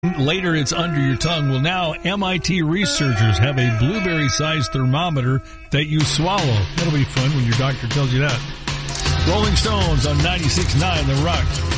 Later, it's under your tongue. Well, now MIT researchers have a blueberry-sized thermometer that you swallow. That'll be fun when your doctor tells you that. Rolling Stones on 96.9 The Rock.